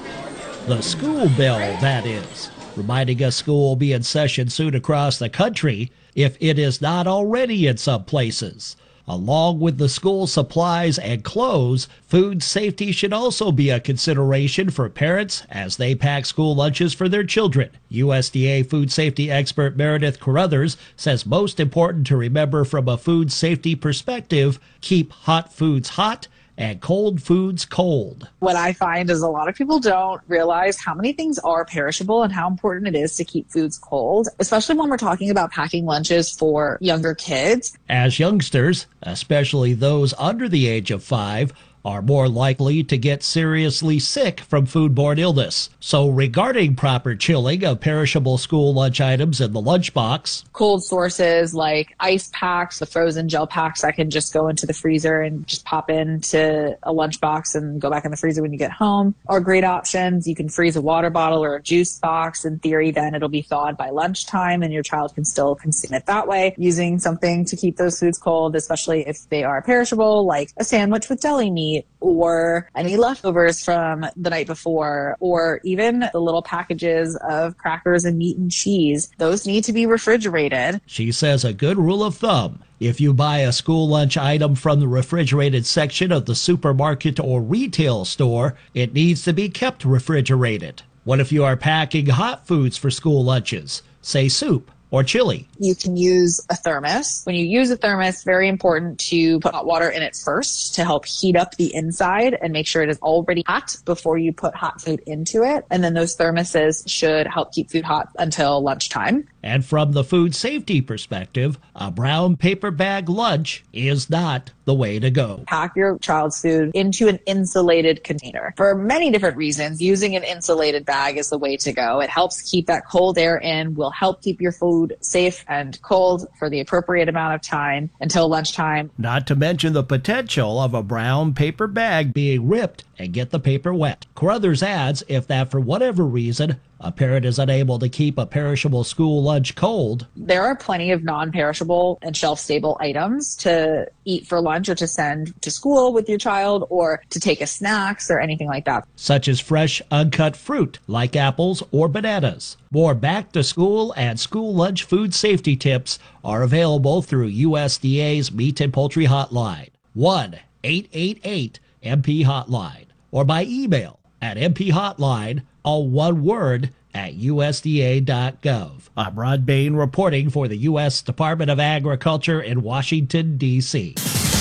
The school bell, that is. Reminding us school will be in session soon across the country, if it is not already in some places. Along with the school supplies and clothes, food safety should also be a consideration for parents as they pack school lunches for their children. U S D A food safety expert Meredith Carruthers says most important to remember from a food safety perspective, keep hot foods hot and cold foods cold. What I find is a lot of people don't realize how many things are perishable and how important it is to keep foods cold, especially when we're talking about packing lunches for younger kids. As youngsters, especially those under the age of five, are more likely to get seriously sick from foodborne illness. So regarding proper chilling of perishable school lunch items in the lunchbox, cold sources like ice packs, the frozen gel packs that can just go into the freezer and just pop into a lunchbox and go back in the freezer when you get home are great options. You can freeze a water bottle or a juice box. In theory, then it'll be thawed by lunchtime and your child can still consume it that way, using something to keep those foods cold, especially if they are perishable, like a sandwich with deli meat, or any leftovers from the night before, or even the little packages of crackers and meat and cheese. Those need to be refrigerated. She says a good rule of thumb: if you buy a school lunch item from the refrigerated section of the supermarket or retail store, it needs to be kept refrigerated. What if you are packing hot foods for school lunches, say soup or chili? You can use a thermos. When you use a thermos, very important to put hot water in it first to help heat up the inside and make sure it is already hot before you put hot food into it. And then those thermoses should help keep food hot until lunchtime. And from the food safety perspective, a brown paper bag lunch is not the way to go. Pack your child's food into an insulated container. For many different reasons, using an insulated bag is the way to go. It helps keep that cold air in, will help keep your food safe and cold for the appropriate amount of time until lunchtime. Not to mention the potential of a brown paper bag being ripped and get the paper wet. Carruthers adds, if that for whatever reason a parent is unable to keep a perishable school lunch cold, there are plenty of non-perishable and shelf-stable items to eat for lunch or to send to school with your child or to take as snacks or anything like that. Such as fresh, uncut fruit like apples or bananas. More back-to-school and school lunch food safety tips are available through U S D A's Meat and Poultry Hotline, one eight eight eight M P Hotline, or by email at mphotline, all one word, at U S D A dot gov. I'm Rod Bain reporting for the U S Department of Agriculture in Washington, D C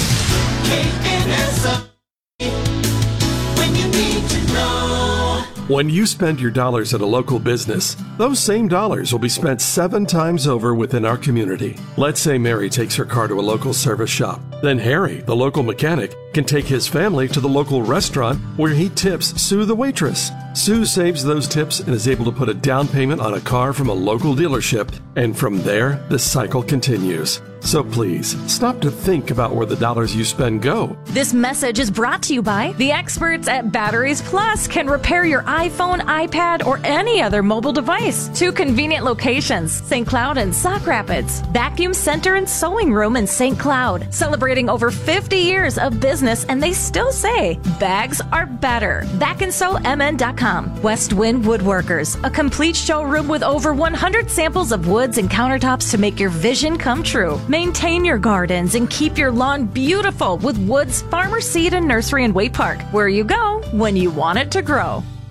K N S I, when you need to know. When you spend your dollars at a local business, those same dollars will be spent seven times over within our community. Let's say Mary takes her car to a local service shop. Then Harry, the local mechanic, can take his family to the local restaurant where he tips Sue the waitress. Sue saves those tips and is able to put a down payment on a car from a local dealership, and from there, the cycle continues. So please, stop to think about where the dollars you spend go. This message is brought to you by the experts at Batteries Plus. Can repair your iPhone, iPad, or any other mobile device. Two convenient locations, Saint Cloud and Sauk Rapids. Vacuum Center and Sewing Room in Saint Cloud. Celebrating over fifty years of business, and they still say bags are better. back and sew M N dot com. West Wind Woodworkers, a complete showroom with over one hundred samples of woods and countertops to make your vision come true. Maintain your gardens and keep your lawn beautiful with Woods Farmer Seed and Nursery in Wade Park, where you go when you want it to grow.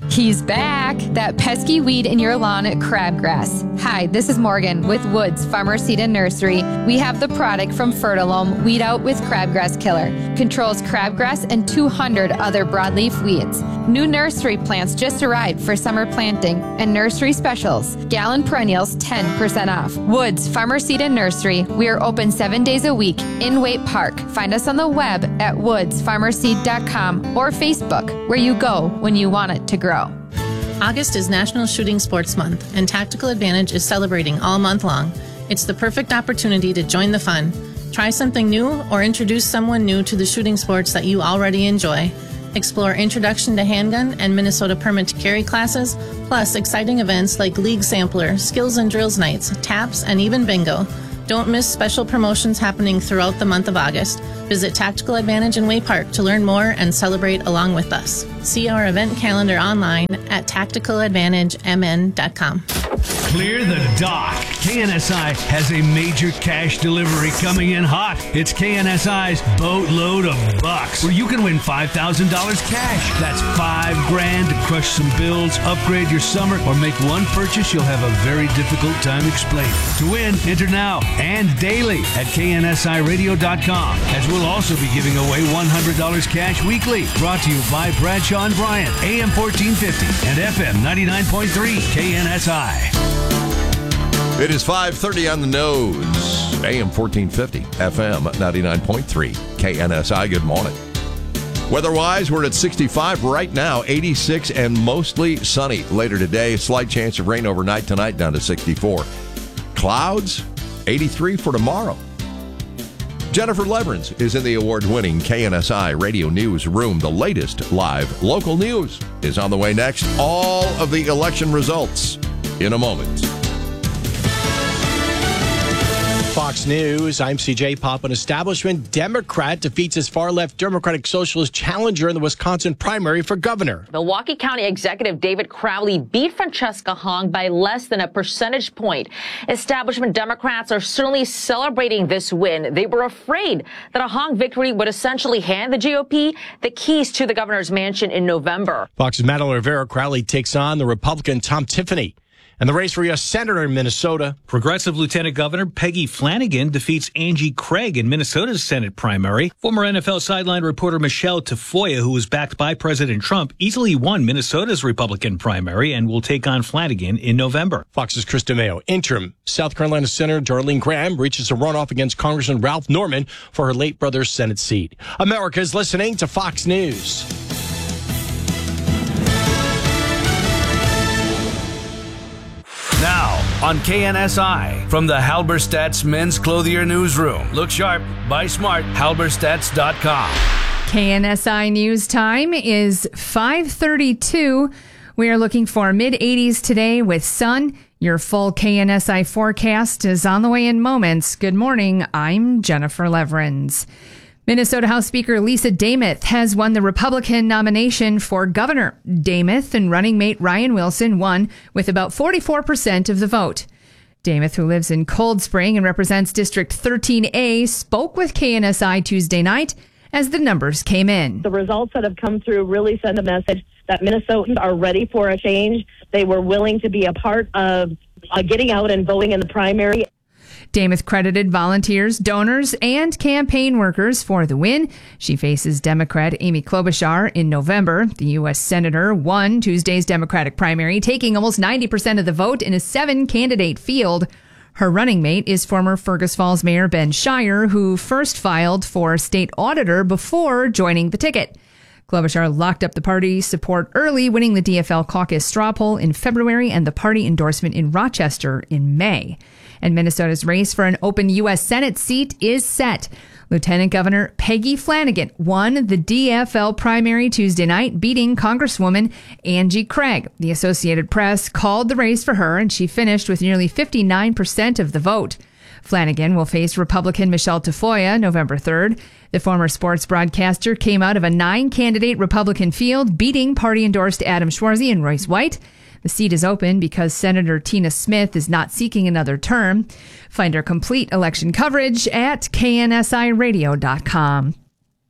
He's back! That pesky weed in your lawn, crabgrass. Hi, this is Morgan with Woods Farmer Seed and Nursery. We have the product from Fertilome, Weed Out with Crabgrass Killer. Controls crabgrass and two hundred other broadleaf weeds. New nursery plants just arrived for summer planting and nursery specials. Gallon perennials ten percent off. Woods Farmer Seed and Nursery. We are open seven days a week in Waite Park. Find us on the web at woods farmer seed dot com or Facebook, where you go when you want it to grow. August is National Shooting Sports Month, and Tactical Advantage is celebrating all month long. It's the perfect opportunity to join the fun. Try something new or introduce someone new to the shooting sports that you already enjoy. Explore Introduction to Handgun and Minnesota Permit to Carry classes, plus exciting events like League Sampler, Skills and Drills Nights, Taps, and even Bingo. Don't miss special promotions happening throughout the month of August. Visit Tactical Advantage in Way Park to learn more and celebrate along with us. See our event calendar online at tactical advantage m n dot com. Clear the dock. K N S I has a major cash delivery coming in hot. It's K N S I's Boatload of Bucks, where you can win five thousand dollars cash. That's five grand to crush some bills, upgrade your summer, or make one purchase you'll have a very difficult time explaining. To win, enter now and daily at K N S I radio dot com, as we'll also be giving away one hundred dollars cash weekly. Brought to you by Bradshaw and Bryant, A M fourteen fifty and F M ninety-nine point three K N S I. It is five thirty on the nose. A M fourteen fifty, F M ninety-nine point three K N S I. Good morning. Weather-wise, we're at sixty-five right now, eighty-six and mostly sunny. Later today, slight chance of rain overnight tonight, down to sixty-four. Clouds, eighty-three for tomorrow. Jennifer Leverins is in the award-winning K N S I Radio News Room. The latest live local news is on the way next. All of the election results in a moment. Fox News, I'm C J Pop. An establishment Democrat defeats his far-left Democratic Socialist challenger in the Wisconsin primary for governor. Milwaukee County Executive David Crowley beat Francesca Hong by less than a percentage point. Establishment Democrats are certainly celebrating this win. They were afraid that a Hong victory would essentially hand the G O P the keys to the governor's mansion in November. Fox's Madeline Rivera. Crowley takes on the Republican Tom Tiffany. And the race for U S Senator in Minnesota. Progressive Lieutenant Governor Peggy Flanagan defeats Angie Craig in Minnesota's Senate primary. Former N F L sideline reporter Michelle Tafoya, who was backed by President Trump, easily won Minnesota's Republican primary and will take on Flanagan in November. Fox's Chris DeMeo. Interim South Carolina Senator Darlene Graham reaches a runoff against Congressman Ralph Norman for her late brother's Senate seat. America is listening to Fox News. Now, on K N S I, from the Halberstadt's Men's Clothier Newsroom. Look sharp, buy smart, halberstats dot com. K N S I News Time is five thirty-two. We are looking for mid eighties today with sun. Your full K N S I forecast is on the way in moments. Good morning, I'm Jennifer Leverins. Minnesota House Speaker Lisa Demuth has won the Republican nomination for governor. Demuth and running mate Ryan Wilson won with about forty-four percent of the vote. Demuth, who lives in Cold Spring and represents District thirteen A, spoke with K N S I Tuesday night as the numbers came in. The results that have come through really send a message that Minnesotans are ready for a change. They were willing to be a part of uh, getting out and voting in the primary. Demuth credited volunteers, donors, and campaign workers for the win. She faces Democrat Amy Klobuchar in November. The U S Senator won Tuesday's Democratic primary, taking almost ninety percent of the vote in a seven-candidate field. Her running mate is former Fergus Falls Mayor Ben Shire, who first filed for state auditor before joining the ticket. Klobuchar locked up the party support early, winning the D F L caucus straw poll in February and the party endorsement in Rochester in May. And Minnesota's race for an open U S Senate seat is set. Lieutenant Governor Peggy Flanagan won the D F L primary Tuesday night, beating Congresswoman Angie Craig. The Associated Press called the race for her, and she finished with nearly fifty-nine percent of the vote. Flanagan will face Republican Michelle Tafoya November third. The former sports broadcaster came out of a nine-candidate Republican field, beating party-endorsed Adam Schwarzy and Royce White. The seat is open because Senator Tina Smith is not seeking another term. Find our complete election coverage at K N S I radio dot com.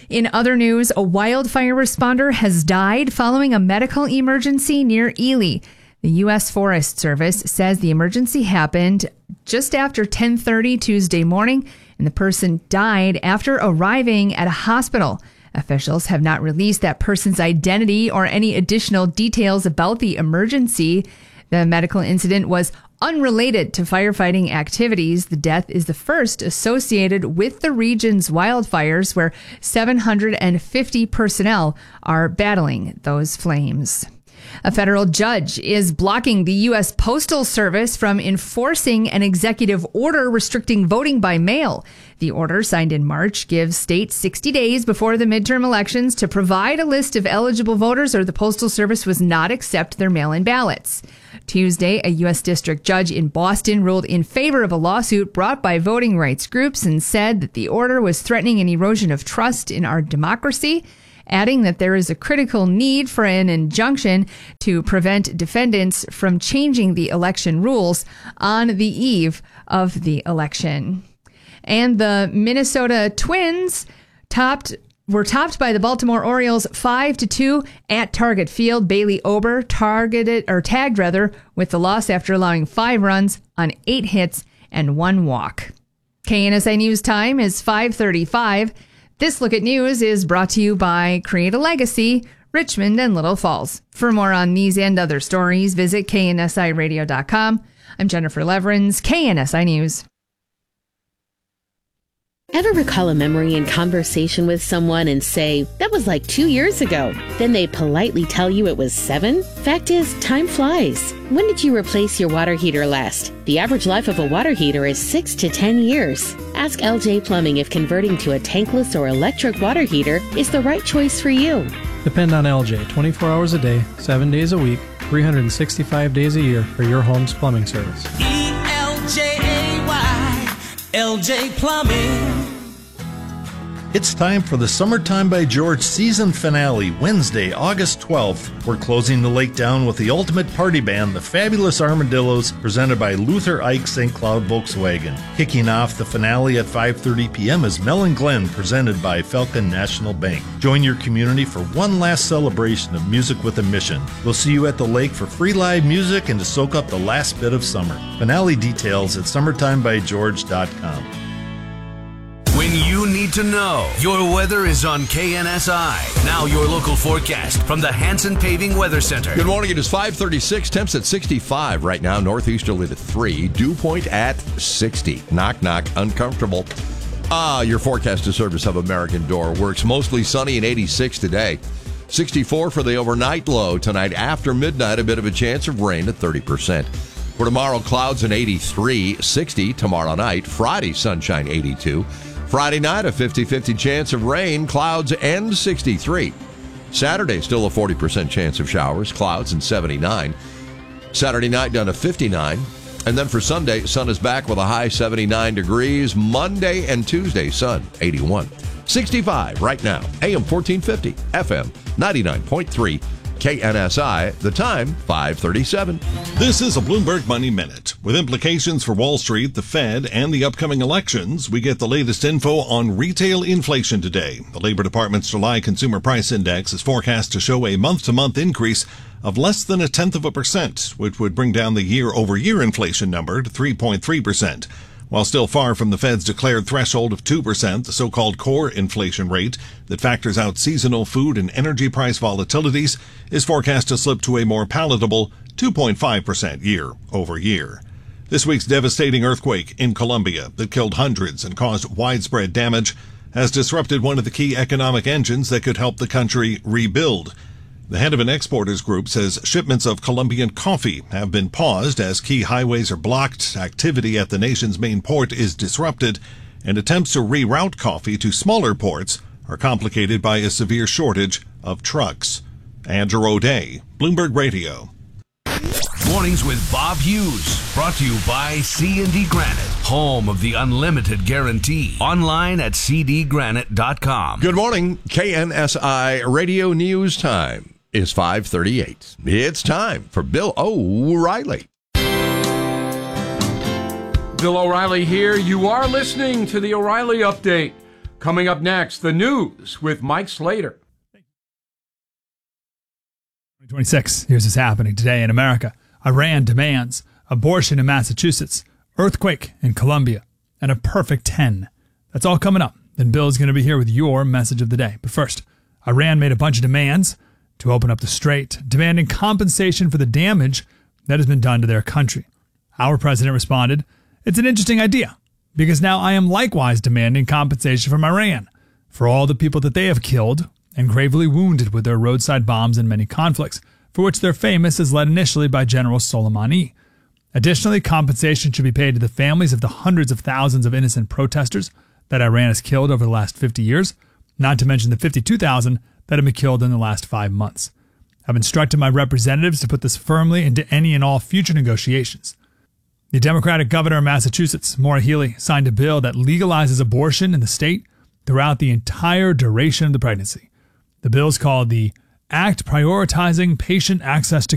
In other news, a wildfire responder has died following a medical emergency near Ely. The U S Forest Service says the emergency happened just after ten thirty Tuesday morning, and the person died after arriving at a hospital. Officials have not released that person's identity or any additional details about the emergency. The medical incident was unrelated to firefighting activities. The death is the first associated with the region's wildfires, where seven hundred fifty personnel are battling those flames. A federal judge is blocking the U S Postal Service from enforcing an executive order restricting voting by mail. The order, signed in March, gives states sixty days before the midterm elections to provide a list of eligible voters, or the Postal Service was not accept their mail-in ballots. Tuesday, a U S district judge in Boston ruled in favor of a lawsuit brought by voting rights groups and said that the order was threatening an erosion of trust in our democracy, adding that there is a critical need for an injunction to prevent defendants from changing the election rules on the eve of the election. And the Minnesota Twins topped were topped by the Baltimore Orioles five to two at Target Field. Bailey Ober targeted or tagged rather with the loss after allowing five runs on eight hits and one walk. K N S I News time is five thirty-five. This Look at News is brought to you by Create a Legacy, Richmond and Little Falls. For more on these and other stories, visit K N S I radio dot com. I'm Jennifer Leverins, K N S I News. Ever recall a memory in conversation with someone and say, that was like two years ago? Then they politely tell you it was seven? Fact is, time flies. When did you replace your water heater last? The average life of a water heater is six to ten years. Ask L J Plumbing if converting to a tankless or electric water heater is the right choice for you. Depend on L J twenty-four hours a day, seven days a week, three hundred sixty-five days a year for your home's plumbing service. E L J A Y, L J Plumbing. It's time for the Summertime by George season finale, Wednesday, August twelfth. We're closing the lake down with the ultimate party band, the Fabulous Armadillos, presented by Luther Ike Saint Cloud Volkswagen. Kicking off the finale at five thirty p.m. is Mel and Glenn, presented by Falcon National Bank. Join your community for one last celebration of music with a mission. We'll see you at the lake for free live music and to soak up the last bit of summer. Finale details at summertime by george dot com. When you need to know, your weather is on K N S I. Now your local forecast from the Hanson Paving Weather Center. Good morning. It is five thirty-six. Temps at sixty-five right now. Northeasterly to three. Dew point at sixty. Knock, knock. Uncomfortable. Ah, your forecast is service of American Door Works. Mostly sunny and eighty-six today. sixty-four for the overnight low. Tonight after midnight, a bit of a chance of rain at thirty percent. For tomorrow, clouds and eighty-three. sixty tomorrow night. Friday, sunshine eighty-two. Friday night, a fifty-fifty chance of rain, clouds, and sixty-three. Saturday, still a forty percent chance of showers, clouds, and seventy-nine. Saturday night, down to fifty-nine. And then for Sunday, sun is back with a high seventy-nine degrees. Monday and Tuesday, sun, eighty-one. sixty-five right now. A M fourteen fifty, F M ninety-nine point three. K N S I, the time, five thirty-seven. This is a Bloomberg Money Minute. With implications for Wall Street, the Fed, and the upcoming elections, we get the latest info on retail inflation today. The Labor Department's July Consumer Price Index is forecast to show a month-to-month increase of less than a tenth of a percent, which would bring down the year-over-year inflation number to three point three percent. While still far from the Fed's declared threshold of two percent, the so-called core inflation rate that factors out seasonal food and energy price volatilities is forecast to slip to a more palatable two point five percent year over year. This week's devastating earthquake in Colombia that killed hundreds and caused widespread damage has disrupted one of the key economic engines that could help the country rebuild. The head of an exporters group says shipments of Colombian coffee have been paused as key highways are blocked, activity at the nation's main port is disrupted, and attempts to reroute coffee to smaller ports are complicated by a severe shortage of trucks. Andrew O'Day, Bloomberg Radio. Mornings with Bob Hughes, brought to you by C and D Granite, home of the unlimited guarantee. Online at c d granite dot com. Good morning. K N S I Radio News time is five thirty-eight. It's time for Bill O'Reilly. Bill O'Reilly here. You are listening to the O'Reilly Update. Coming up next, the news with Mike Slater. twenty twenty-six, here's what's happening today in America. Iran demands abortion in Massachusetts, earthquake in Colombia, and a perfect ten. That's all coming up. Then Bill's going to be here with your message of the day. But first, Iran made a bunch of demands to open up the strait, demanding compensation for the damage that has been done to their country. Our president responded, "It's an interesting idea, because now I am likewise demanding compensation from Iran for all the people that they have killed and gravely wounded with their roadside bombs in many conflicts, for which they're famous as led initially by General Soleimani. Additionally, compensation should be paid to the families of the hundreds of thousands of innocent protesters that Iran has killed over the last fifty years, not to mention the fifty-two thousand that have been killed in the last five months. I've instructed my representatives to put this firmly into any and all future negotiations." The Democratic governor of Massachusetts, Maura Healey, signed a bill that legalizes abortion in the state throughout the entire duration of the pregnancy. The bill is called the Act Prioritizing Patient Access to